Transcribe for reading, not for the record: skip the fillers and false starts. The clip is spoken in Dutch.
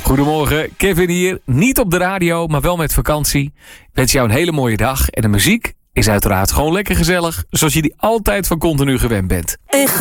Goedemorgen, Kevin hier. Niet op de radio, maar wel met vakantie. Ik wens jou een hele mooie dag. En de muziek is uiteraard gewoon lekker gezellig, zoals je die altijd van Continu gewend bent.